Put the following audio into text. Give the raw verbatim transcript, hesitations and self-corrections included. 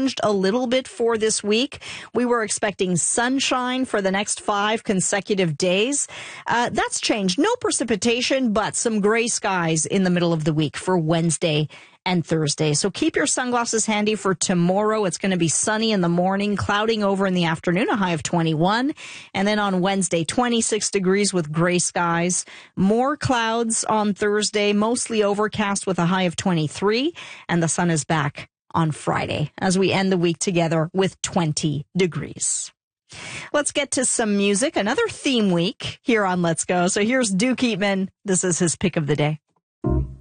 changed a little bit for this week. We were expecting sunshine for the next five consecutive days. Uh, that's changed. No precipitation, but some gray skies in the middle of the week for Wednesday and Thursday. So keep your sunglasses handy for tomorrow. It's going to be sunny in the morning, clouding over in the afternoon, a high of twenty-one. And then on Wednesday, twenty-six degrees with gray skies. More clouds on Thursday, mostly overcast with a high of twenty-three. And the sun is back on Friday as we end the week together with twenty degrees. Let's get to some music. Another theme week here on Let's Go. So here's Duke Eatman. This is his pick of the day.